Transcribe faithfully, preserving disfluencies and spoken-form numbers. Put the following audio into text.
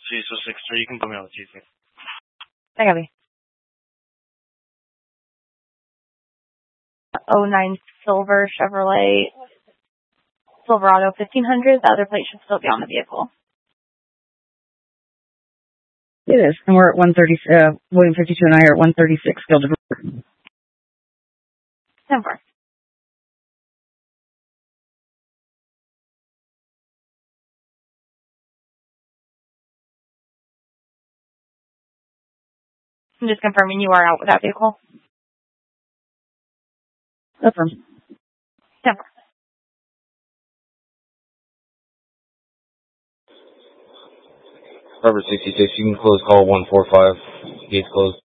G S six three. You can put me on the T C. I got me. oh nine silver Chevrolet Silverado fifteen hundred. The other plate should still be on the vehicle. It is. And we're at one thirty, uh, William fifty-two and I are at one thirty-six Gilded River. ten four. I'm just confirming you are out with that vehicle. Affirm. ten four. Harbor sixty-six, you can close call one four five. Gates closed.